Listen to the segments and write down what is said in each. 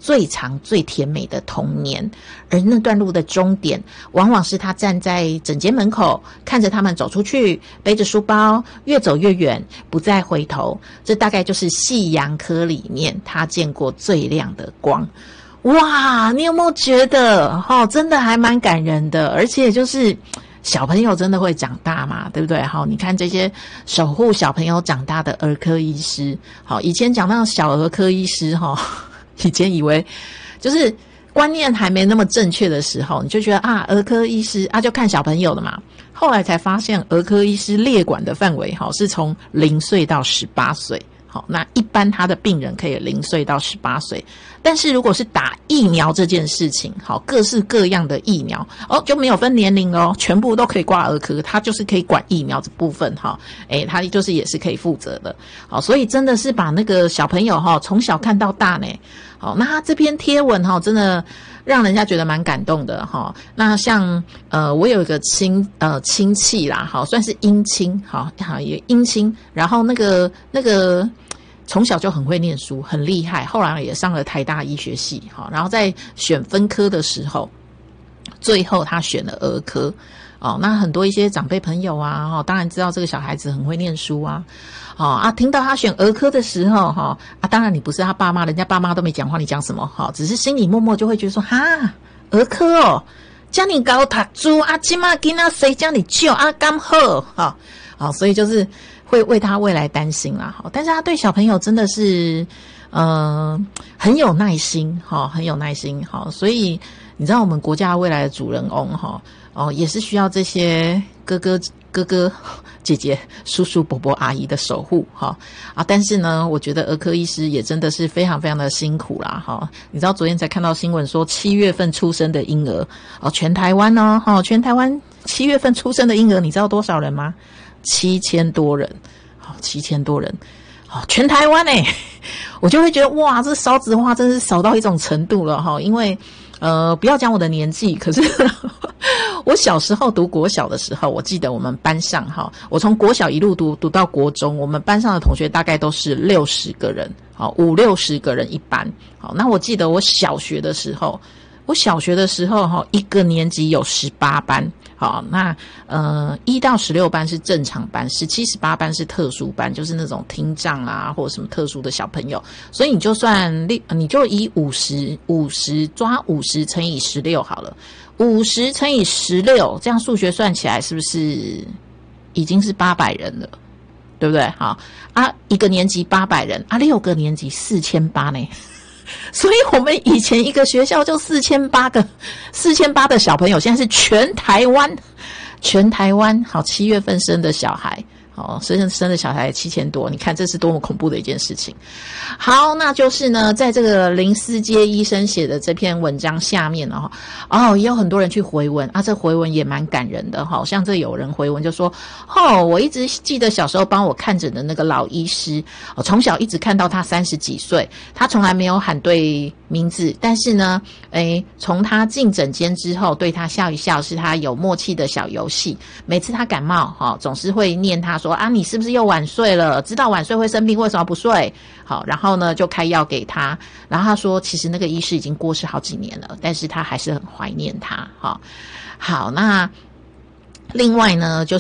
最长最甜美的童年，而那段路的终点往往是他站在诊间门口，看着他们走出去，背着书包越走越远，不再回头。这大概就是夕阳科里面他见过最亮的光。哇，你有没有觉得真的还蛮感人的？而且就是小朋友真的会长大嘛，对不对？你看这些守护小朋友长大的儿科医师，以前讲到小儿科医师以前以为就是观念还没那么正确的时候，你就觉得儿科医师就看小朋友的嘛。后来才发现儿科医师列管的范围是从0岁到18岁。好，那一般他的病人可以0岁到18岁，但是如果是打疫苗这件事情，各式各样的疫苗就没有分年龄咯，全部都可以挂儿科，他就是可以管疫苗这部分他就是也是可以负责的。好，所以真的是把那个小朋友从小看到大呢。好，那他这篇贴文真的让人家觉得蛮感动的那像我有一个亲戚啦，算是姻亲也姻亲，然后那个从小就很会念书，很厉害，后来也上了台大医学系然后在选分科的时候，最后他选了儿科那很多一些长辈朋友当然知道这个小孩子很会念书听到他选儿科的时候当然你不是他爸妈，人家爸妈都没讲话，你讲什么只是心里默默就会觉得说儿科这么高读书现在孩子谁叫你救刚好所以就是会为他未来担心啦但是他对小朋友真的是很有耐心很有耐心所以你知道我们国家未来的主人翁也是需要这些哥哥姐姐叔叔伯伯阿姨的守护但是呢我觉得儿科医师也真的是非常非常的辛苦啦你知道昨天才看到新闻说7月份出生的婴儿全台湾全台湾7月份出生的婴儿你知道多少人吗？7000多人7000多人全台湾我就会觉得哇这少子化真是少到一种程度了因为不要讲我的年纪，可是我小时候读国小的时候，我记得我们班上我从国小一路读到国中，我们班上的同学大概都是60个人，50-60个人一班。那我记得我小学的时候一个年级有18班。那1到16班是正常班，17、18班是特殊班，就是那种听障或者什么特殊的小朋友。所以你就以50抓50乘以16好了，50乘以16，这样数学算起来是不是已经是800人了？对不对？一个年级800人，6个年级4800呢。所以我们以前一个学校就4800的小朋友，现在是全台湾7月份生的小孩生的小孩7000多，你看这是多么恐怖的一件事情。好，那就是呢，在这个林思阶医生写的这篇文章下面也有很多人去回文这回文也蛮感人的像这有人回文就说我一直记得小时候帮我看诊的那个老医师从小一直看到他30几岁，他从来没有喊对名字，但是呢从他进诊间之后对他笑一笑是他有默契的小游戏。每次他感冒总是会念他说你是不是又晚睡了？知道晚睡会生病，为什么不睡？然后呢就开药给他。然后他说其实那个医师已经过世好几年了，但是他还是很怀念他。好，那另外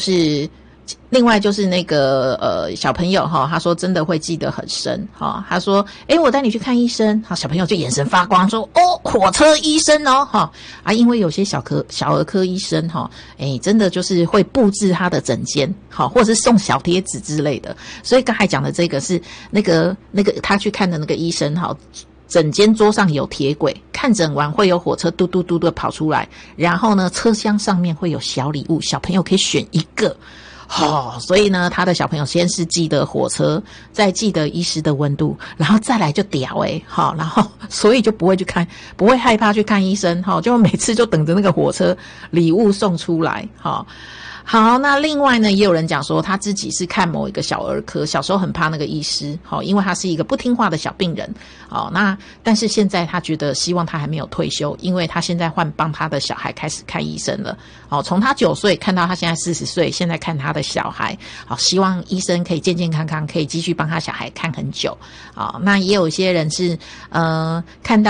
就是那个小朋友他说真的会记得很深他说我带你去看医生小朋友就眼神发光说火车医生因为有些小儿科医生真的就是会布置他的诊间或者是送小贴纸之类的，所以刚才讲的这个是那个他去看的那个医生诊间桌上有铁轨，看诊完会有火车嘟嘟嘟的跑出来，然后呢车厢上面会有小礼物，小朋友可以选一个所以呢他的小朋友先是记得火车，再记得医师的温度，然后再来就屌然后所以就不会害怕去看医生就每次就等着那个火车礼物送出来好，那另外呢，也有人讲说他自己是看某一个小儿科，小时候很怕那个医师因为他是一个不听话的小病人那但是现在他觉得希望他还没有退休，因为他现在换帮他的小孩开始看医生了从他9岁看到他现在40岁，现在看他的小孩希望医生可以健健康康，可以继续帮他小孩看很久那也有一些人是看到